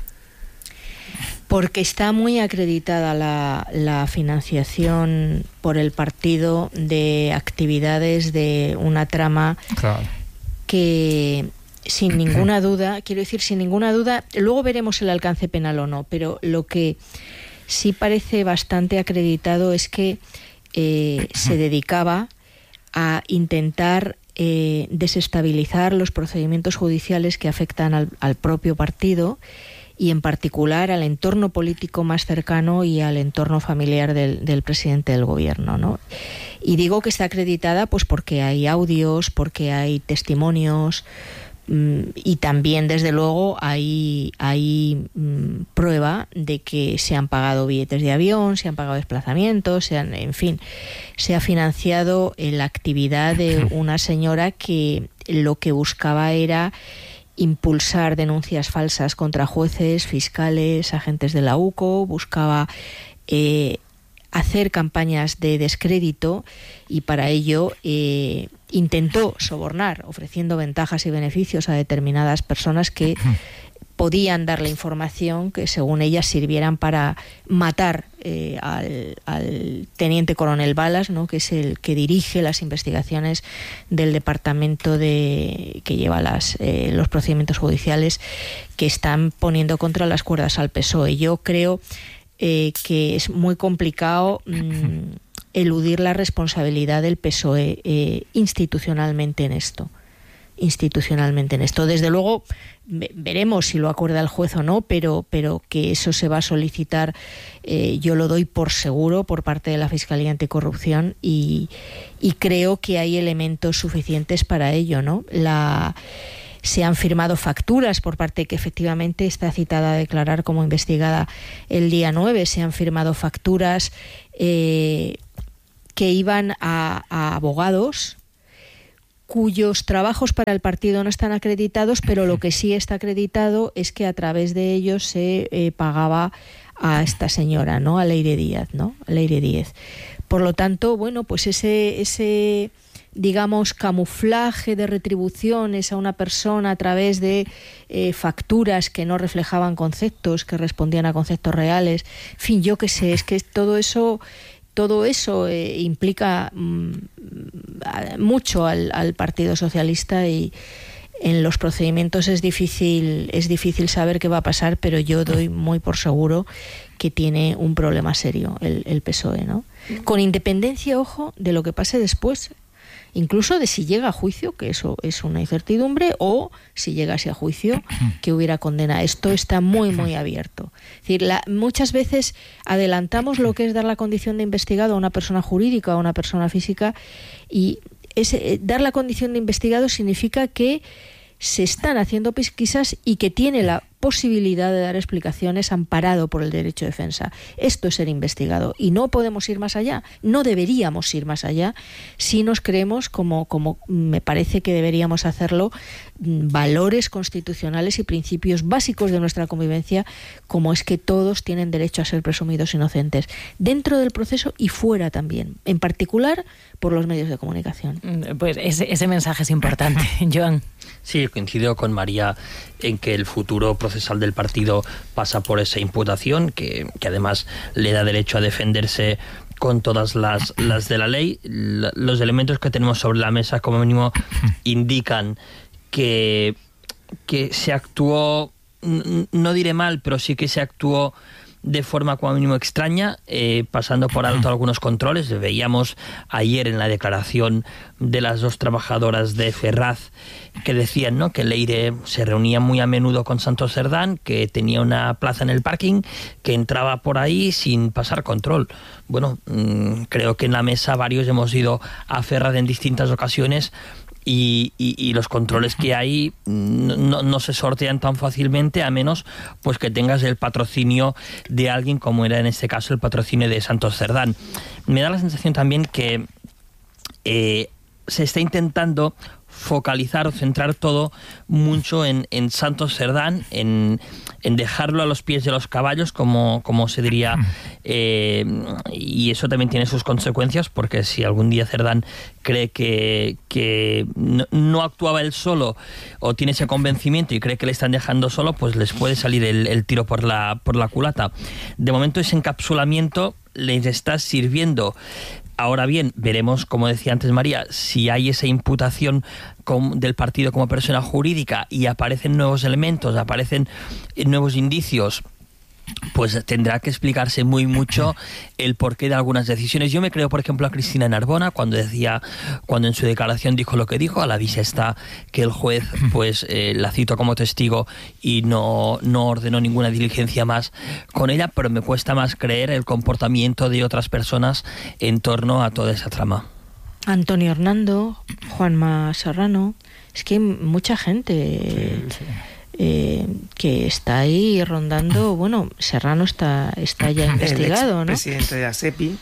Porque está muy acreditada la, la financiación por el partido de actividades de una trama claro. que, sin ninguna duda, quiero decir, sin ninguna duda, luego veremos el alcance penal o no, pero lo que sí parece bastante acreditado es que eh, se dedicaba a intentar eh, desestabilizar los procedimientos judiciales que afectan al, al propio partido, y en particular al entorno político más cercano y al entorno familiar del, del presidente del gobierno, ¿no? Y digo que está acreditada pues porque hay audios, porque hay testimonios, y también desde luego hay, hay mmm, prueba de que se han pagado billetes de avión, se han pagado desplazamientos, se han, en fin, se ha financiado la actividad de una señora que lo que buscaba era impulsar denuncias falsas contra jueces, fiscales, agentes de la U C O, buscaba eh, hacer campañas de descrédito, y para ello eh, intentó sobornar, ofreciendo ventajas y beneficios a determinadas personas que podían darle información que según ellas sirvieran para matar eh, al, al teniente coronel Balas, ¿no?, que es el que dirige las investigaciones del departamento de que lleva las, eh, los procedimientos judiciales que están poniendo contra las cuerdas al P S O E. Yo creo eh, que es muy complicado mmm, eludir la responsabilidad del P S O E eh, institucionalmente en esto. institucionalmente en esto. Desde luego veremos si lo acuerda el juez o no, pero, pero que eso se va a solicitar, eh, yo lo doy por seguro por parte de la Fiscalía Anticorrupción, y, y creo que hay elementos suficientes para ello, ¿no? La, se han firmado facturas por parte que efectivamente está citada a declarar como investigada el día nueve, se han firmado facturas eh, que iban a, a abogados cuyos trabajos para el partido no están acreditados, pero lo que sí está acreditado es que a través de ellos se eh, pagaba a esta señora, ¿no?, a Leire Díaz, ¿no?, a Leire Díez. Por lo tanto, bueno, pues ese, ese digamos, camuflaje de retribuciones a una persona a través de eh, facturas que no reflejaban conceptos, que respondían a conceptos reales, en fin, yo qué sé, es que todo eso... Todo eso eh, implica mmm, mucho al, al Partido Socialista, y en los procedimientos es difícil, es difícil saber qué va a pasar, pero yo doy muy por seguro que tiene un problema serio el, el P S O E, ¿no? Con independencia, ojo, de lo que pase después, incluso de si llega a juicio, que eso es una incertidumbre, o si llegase a juicio, que hubiera condena. Esto está muy, muy abierto. Es decir, la, muchas veces adelantamos lo que es dar la condición de investigado a una persona jurídica o a una persona física, y ese, dar la condición de investigado significa que se están haciendo pesquisas y que tiene la posibilidad de dar explicaciones amparado por el derecho de defensa. Esto es ser investigado, y no podemos ir más allá, no deberíamos ir más allá si nos creemos, como, como me parece que deberíamos hacerlo, valores constitucionales y principios básicos de nuestra convivencia, como es que todos tienen derecho a ser presumidos inocentes, dentro del proceso y fuera también, en particular por los medios de comunicación. Pues ese, ese mensaje es importante, Joan. Sí, coincido con María en que el futuro procesal del partido pasa por esa imputación, que, que además le da derecho a defenderse con todas las, las de la ley. La, los elementos que tenemos sobre la mesa, como mínimo, indican que, que se actuó, no diré mal, pero sí que se actuó de forma como mínimo extraña, eh, pasando por alto algunos controles. Veíamos ayer en la declaración de las dos trabajadoras de Ferraz que decían, ¿no?, que Leire se reunía muy a menudo con Santos Cerdán, que tenía una plaza en el parking, que entraba por ahí sin pasar control. Bueno, mmm, creo que en la mesa varios hemos ido a Ferraz en distintas ocasiones. Y, y, y los controles que hay no, no se sortean tan fácilmente, a menos pues que tengas el patrocinio de alguien, como era en este caso el patrocinio de Santos Cerdán. Me da la sensación también que eh, se está intentando focalizar o centrar todo mucho en, en Santos Cerdán, en, en dejarlo a los pies de los caballos, como, como se diría, eh, y eso también tiene sus consecuencias, porque si algún día Cerdán cree que, que no, no actuaba él solo, o tiene ese convencimiento y cree que le están dejando solo, pues les puede salir el, el tiro por la, por la culata. De momento ese encapsulamiento les está sirviendo. Ahora bien, veremos, como decía antes María, si hay esa imputación con, del partido como persona jurídica y aparecen nuevos elementos, aparecen nuevos indicios, pues tendrá que explicarse muy mucho el porqué de algunas decisiones. Yo me creo, por ejemplo, a Cristina Narbona cuando decía, cuando en su declaración dijo lo que dijo. A la vista está que el juez pues eh, la citó como testigo y no, no ordenó ninguna diligencia más con ella, pero me cuesta más creer el comportamiento de otras personas en torno a toda esa trama. Antonio Hernando, Juanma Serrano, es que hay mucha gente... Sí, sí. Eh, que está ahí rondando. Bueno, Serrano está, está ya investigado, el ¿no? Presidente de la SEPI,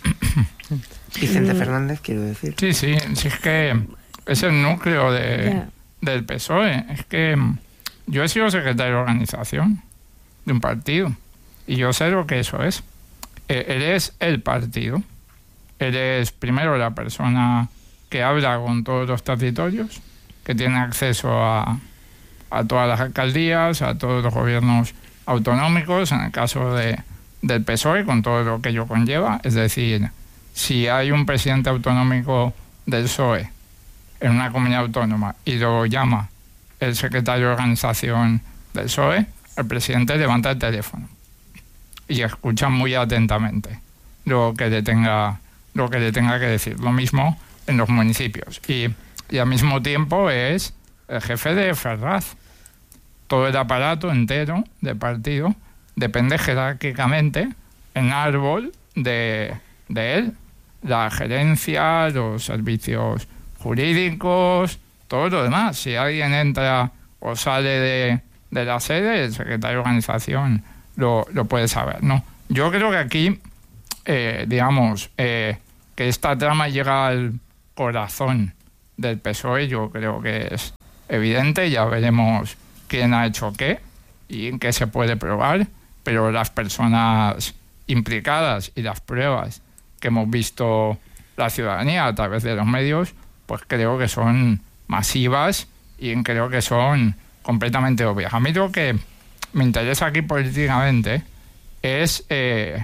Vicente Fernández, quiero decir. Sí, sí, sí, es que es el núcleo de, del P S O E. Es que yo he sido secretario de organización de un partido y yo sé lo que eso es. Eh, él es el partido. Él es primero la persona que habla con todos los territorios, que tiene acceso a a todas las alcaldías, a todos los gobiernos autonómicos, en el caso de, del P S O E, con todo lo que ello conlleva. Es decir, si hay un presidente autonómico del P S O E en una comunidad autónoma y lo llama el secretario de organización del P S O E, el presidente levanta el teléfono y escucha muy atentamente lo que le tenga, lo que le tenga que decir. Lo mismo en los municipios. Y, y al mismo tiempo es el jefe de Ferraz. Todo el aparato entero del partido depende jerárquicamente en árbol de, de él. La gerencia, los servicios jurídicos, todo lo demás. Si alguien entra o sale de, de la sede, el secretario de organización lo, lo puede saber, ¿no? Yo creo que aquí, eh, digamos, eh, que esta trama llega al corazón del P S O E, yo creo que es evidente. Ya veremos quién ha hecho qué y en qué se puede probar, pero las personas implicadas y las pruebas que hemos visto la ciudadanía a través de los medios, pues creo que son masivas y creo que son completamente obvias. A mí lo que me interesa aquí políticamente es eh,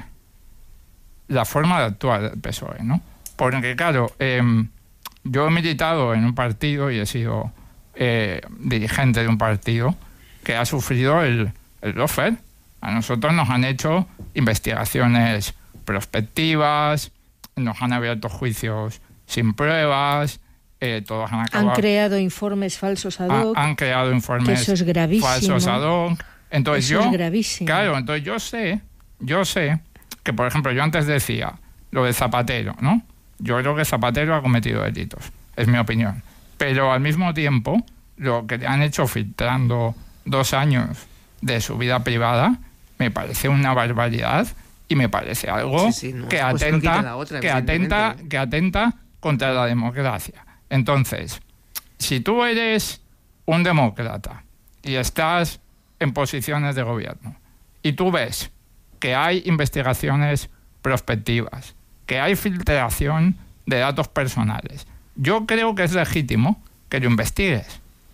la forma de actuar del P S O E, ¿no? Porque claro, eh, yo he militado en un partido y he sido Eh, dirigente de un partido que ha sufrido el, el lawfare. A nosotros nos han hecho investigaciones prospectivas, nos han abierto juicios sin pruebas, eh, todos han acabado... Han creado informes falsos ad hoc. Han, han creado informes eso es gravísimo. falsos ad hoc. Entonces eso yo, es gravísimo. Claro, entonces yo sé, yo sé que, por ejemplo, yo antes decía lo de Zapatero, ¿no? Yo creo que Zapatero ha cometido delitos, es mi opinión. Pero al mismo tiempo, lo que le han hecho filtrando dos años de su vida privada me parece una barbaridad y me parece algo sí, sí, no, que, pues atenta, no otra, que, atenta, que atenta contra la democracia. Entonces, si tú eres un demócrata y estás en posiciones de gobierno y tú ves que hay investigaciones prospectivas, que hay filtración de datos personales, yo creo que es legítimo que lo investigues.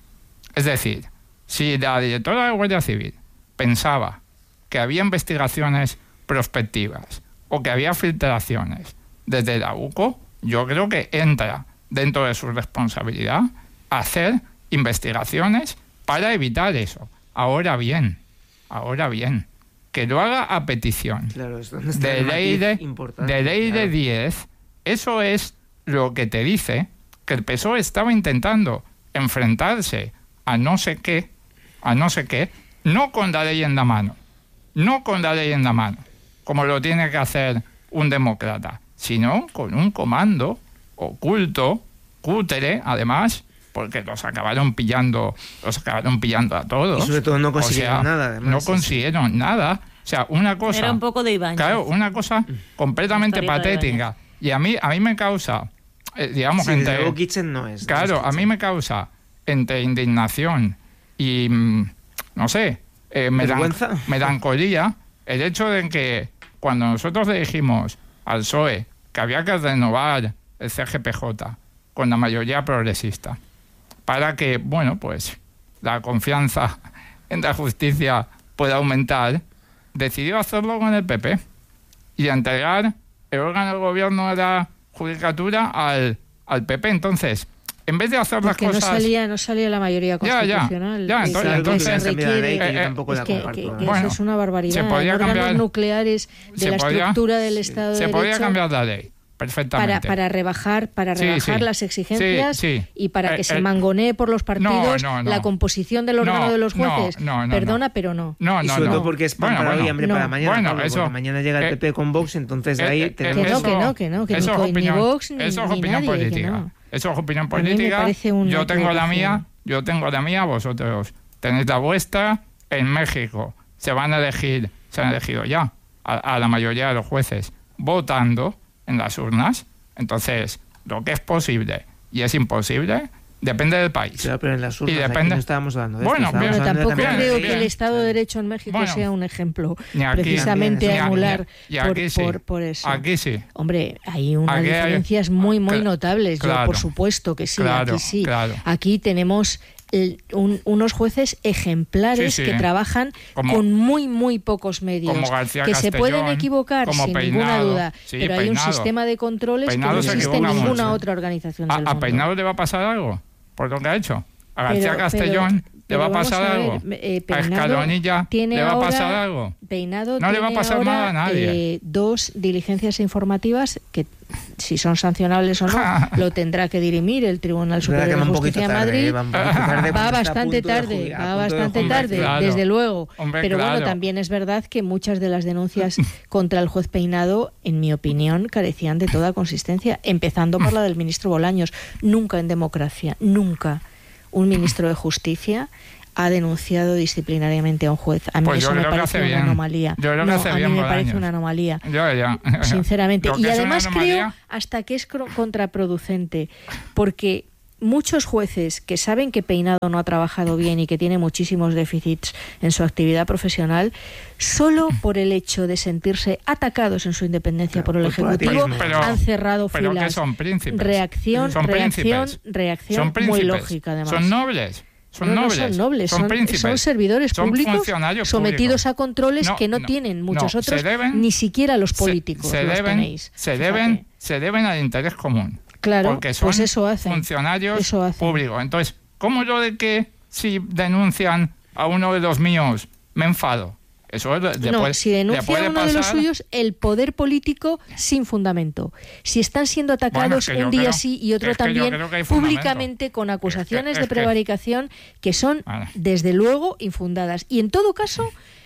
Es decir, si la directora de Guardia Civil pensaba que había investigaciones prospectivas o que había filtraciones desde la U C O, yo creo que entra dentro de su responsabilidad hacer investigaciones para evitar eso. Ahora bien, ahora bien, que lo haga a petición claro, es donde está de el ley de, importante, de ley claro. de diez, eso es lo que te dice que el P S O E estaba intentando enfrentarse a no sé qué, a no sé qué, no con la ley en la mano, no con la ley en la mano, como lo tiene que hacer un demócrata, sino con un comando oculto, cútere, además, porque los acabaron pillando, los acabaron pillando a todos. Y sobre todo no consiguieron o sea, nada, además. No consiguieron nada. O sea, una cosa... Era un poco de Ibáñez. Claro, una cosa completamente patética. Y a mí, a mí me causa, eh, digamos, sí, entre... luego Kitchen no es. Claro, no es a mí me causa entre indignación y, mm, no sé, eh, melan melancolía el hecho de que cuando nosotros le dijimos al P S O E que había que renovar el C G P J con la mayoría progresista para que, bueno, pues la confianza en la justicia pueda aumentar, decidió hacerlo con el P P y entregar el órgano del gobierno de la judicatura al, al P P. Entonces, en vez de hacer Porque las cosas... no salía, no salía la mayoría constitucional. Ya, ya, entonces, entonces se requiere, eh, eh, tampoco la es que, comparto, que, ¿no? que Bueno, eso es una barbaridad. se podía órganos cambiar- nucleares de se la podía- estructura del Estado de Se Derecho podía cambiar la ley, perfectamente. para, para rebajar, para Sí, rebajar sí. las exigencias Sí, sí. y para Eh, que se eh, mangonee por los partidos no, no. la composición del órgano No, de los no, jueces. no, no, Perdona, no. pero no. No, y no, sobre no. todo porque es pan Bueno, para hoy, bueno. hambre No. para mañana. Bueno, Pablo, eso- porque mañana llega el eh, P P con Vox, entonces eh, ahí eh, tenemos... Que no, eso- que no, que no, que eso ni, es co- ni opinión- Vox ni, eso es ni opinión nadie, que política. no. Eso es opinión A mí me política. parece una Yo tengo la equivocación. mía, yo tengo la mía, vosotros tenéis la vuestra. En México se van a elegir, se han elegido ya a, a la mayoría de los jueces votando en las urnas. Entonces, lo que es posible y es imposible depende del país. Claro, pero en las urnas Y aquí depende- no estábamos hablando de Bueno, esto, estábamos bien. Bueno, hablando de tampoco cambiar creo de que ley. el Estado de Derecho en México Bueno, sea un ejemplo ni aquí- precisamente ni- ni- a emular y por, aquí sí. por, por eso. Aquí sí. Hombre, hay unas Aquí hay- diferencias muy, muy Cla- notables. Yo, claro. por supuesto que sí, Claro, aquí sí. claro. Aquí tenemos el- un- unos jueces ejemplares Sí, sí. que trabajan Como- con muy, muy pocos medios. como García que se pueden Castellón, equivocar como sin ninguna Peinado. duda, Sí, pero hay un Peinado. sistema de controles Peinado que no se existe en equivoca ninguna mucho. otra organización ¿A, del a mundo. Peinado le va a pasar algo por lo que ha hecho? ¿A García Pero- Castellón pero- le pero va a vamos pasar a ver, algo? eh, ¿A Peinado Escalonilla tiene le va a ahora- pasar algo? Peinado No le va a tiene pasar ahora, nada a nadie. eh, dos diligencias informativas que, si son sancionables o no, lo tendrá que dirimir el Tribunal Es verdad Superior que de va un poquito Justicia de tarde, Madrid. eh, va un poquito tarde, porque Va está a bastante punto de tarde, jubilar, a va punto de bastante jubilar. tarde, Claro. desde luego. Hombre, Pero bueno, claro. también es verdad que muchas de las denuncias contra el juez Peinado, en mi opinión, carecían de toda consistencia, empezando por la del ministro Bolaños. Nunca en democracia, nunca un ministro de Justicia ha denunciado disciplinariamente a un juez. A mí Pues eso yo me creo que parece hace una bien. anomalía. Yo creo que No, hace a mí bien me parece Bolaños. una anomalía. Ya, ya. Sinceramente. Lo que Y es una además creo anomalía- hasta que es cro- contraproducente, porque muchos jueces que saben que Peinado no ha trabajado bien y que tiene muchísimos déficits en su actividad profesional, solo por el hecho de sentirse atacados en su independencia por el Ejecutivo, Pero- han cerrado pero que filas. son príncipes. Reacción, Son reacción, príncipes. reacción Son muy príncipes. lógica, además. Son nobles. Son no, no nobles. son nobles, son, príncipes. son servidores Son públicos funcionarios sometidos públicos. a controles No, que no, no, tienen no, muchos se otros, deben- ni siquiera los Se- políticos se, los deben, tenéis. se Fíjate. deben, se deben al interés común. Claro, porque son pues eso hacen. funcionarios Eso hacen. públicos. Entonces, ¿cómo yo de que si denuncian a uno de los míos me enfado? Eso es, le No, puede, si le denuncia puede a uno de los pasar- suyos, el poder político sin fundamento. Si están siendo atacados Bueno, es que yo un día creo- sí y otro es que yo también creo que hay fundamento. públicamente con acusaciones Es que- de es que- prevaricación que son, Vale. desde luego, infundadas. Y en todo caso,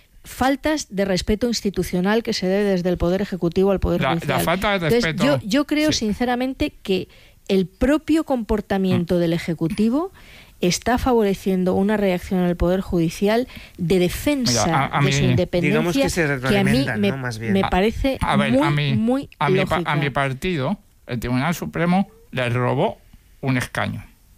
faltas de respeto institucional que se dé desde el Poder Ejecutivo al Poder La- la Judicial. falta de Entonces, respeto- yo, yo creo sinceramente que el propio comportamiento del Ejecutivo está favoreciendo una reacción en el Poder Judicial de defensa Mira, a- a de mí- su Digamos independencia que se a mí retroalimentan, me, ¿no? Más bien. me A- parece a ver, muy, a mí, muy a mi, pa- lógica. a mi partido, el Tribunal Supremo le robó un escaño,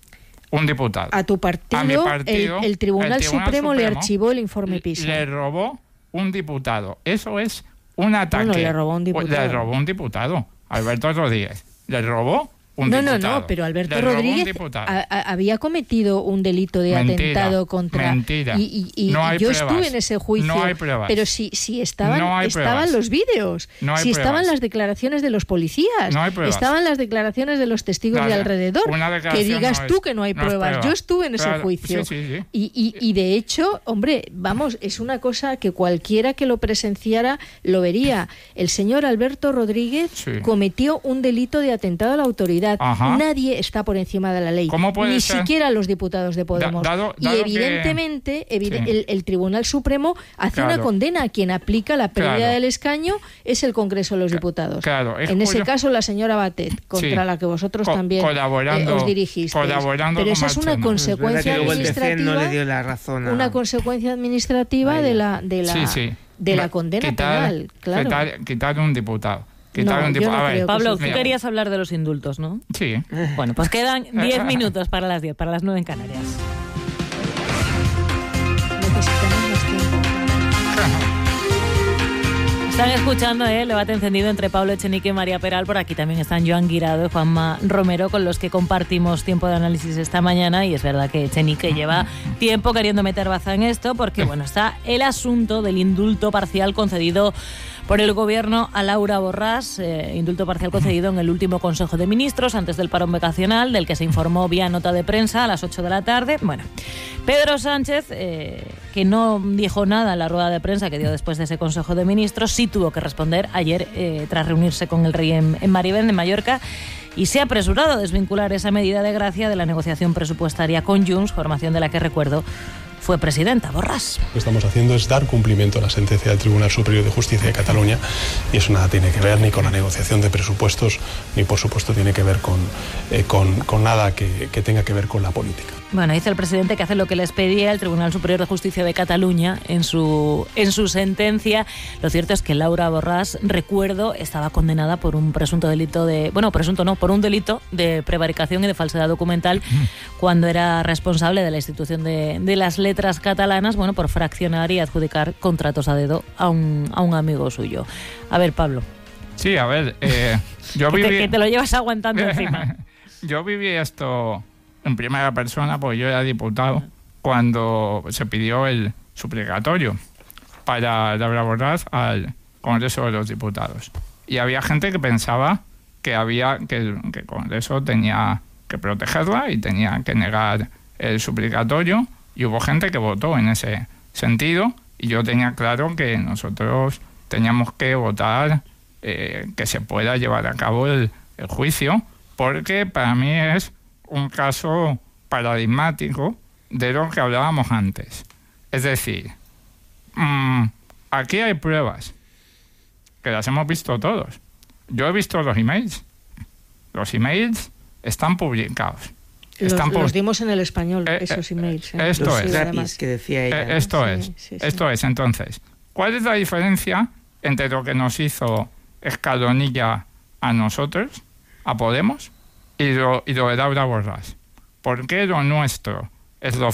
un diputado. A tu partido, A mi partido, el, el Tribunal, el Tribunal Supremo, le Supremo archivó el informe PISA. Le robó un diputado. Eso es un ataque. Bueno, le robó un Pues diputado. le robó un diputado, Alberto Rodríguez. Le robó un no, diputado. No, no, pero Alberto Le robó un Rodríguez diputado. a, a, había cometido un delito de mentira, atentado contra... Mentira. Y, y, y no hay yo pruebas. estuve en ese juicio. No hay pruebas. Pero si, si estaban, no estaban pruebas. los vídeos, no hay si pruebas. estaban las declaraciones de los policías, no hay pruebas. estaban las declaraciones de los testigos Dale, de alrededor. Que digas no tú es, que no hay no pruebas. prueba. Yo estuve en claro. ese juicio. Sí, sí, sí. Y, y, y de hecho, hombre, vamos, es una cosa que cualquiera que lo presenciara lo vería. El señor Alberto Rodríguez sí. cometió un delito de atentado a la autoridad. Ajá. Nadie está por encima de la ley. ¿Cómo puede Ni ser? siquiera los diputados de Podemos. Da, dado, dado y evidentemente que... evi sí. el, el Tribunal Supremo hace claro. una condena. Quien aplica la pérdida claro. del escaño es el Congreso de los Diputados. Claro, en ese caso, la señora Batet, contra sí. la que vosotros Co también eh, os dirigisteis. Colaborando Pero esa es una consecuencia es administrativa. No le dio la razón a... Una consecuencia administrativa de la, de la, sí, sí. de la condena quitar, penal. Claro. Quitar, quitar un diputado. No, un tipo, no a ver, Pablo, tú mira. querías hablar de los indultos, ¿no? Sí. Bueno, pues quedan diez minutos para las diez, para las nueve en Canarias. Están escuchando ¿eh? el debate encendido entre Pablo Echenique y María Peral. Por aquí también están Joan Guirado y Juanma Romero, con los que compartimos tiempo de análisis esta mañana. Y es verdad que Echenique lleva tiempo queriendo meter baza en esto, porque bueno, está el asunto del indulto parcial concedido por el Gobierno a Laura Borràs, eh, indulto parcial concedido en el último Consejo de Ministros antes del parón vacacional, del que se informó vía nota de prensa a las ocho de la tarde. Bueno, Pedro Sánchez, eh, que no dijo nada en la rueda de prensa que dio después de ese Consejo de Ministros, sí tuvo que responder ayer eh, tras reunirse con el rey en, en Marivén, de Mallorca, y se ha apresurado a desvincular esa medida de gracia de la negociación presupuestaria con Junts, formación de la que, recuerdo, fue presidenta Borràs. Lo que estamos haciendo es dar cumplimiento a la sentencia del Tribunal Superior de Justicia de Cataluña, y eso nada tiene que ver ni con la negociación de presupuestos, ni por supuesto tiene que ver con, eh, con, con nada que, que tenga que ver con la política. Bueno, dice el presidente que hace lo que les pedía el Tribunal Superior de Justicia de Cataluña en su, en su sentencia. Lo cierto es que Laura Borràs, recuerdo, estaba condenada por un presunto delito de... Bueno, presunto no, por un delito de prevaricación y de falsedad documental cuando era responsable de la institución de, de las letras catalanas, bueno, por fraccionar y adjudicar contratos a dedo a un, a un amigo suyo. A ver, Pablo. Sí, a ver, eh, yo que, viví... te, que te lo llevas aguantando encima. Yo viví esto en primera persona, porque yo era diputado cuando se pidió el suplicatorio para Laura Borràs al Congreso de los Diputados. Y había gente que pensaba que había que el, que el Congreso tenía que protegerla y tenía que negar el suplicatorio, y hubo gente que votó en ese sentido, y yo tenía claro que nosotros teníamos que votar eh, que se pueda llevar a cabo el, el juicio, porque para mí es un caso paradigmático de lo que hablábamos antes. Es decir, mmm, aquí hay pruebas, que las hemos visto todos. Yo he visto los emails. Los emails están publicados. Los, están los dimos en El Español, eh, esos emails. ¿eh? Esto los es. Rapis que decía ella, eh, esto ¿no? es. Sí, sí, esto sí. es. Entonces, ¿cuál es la diferencia entre lo que nos hizo Escalonilla a nosotros, a Podemos, y lo, y lo de Laura Borràs? ¿Por qué lo nuestro es lo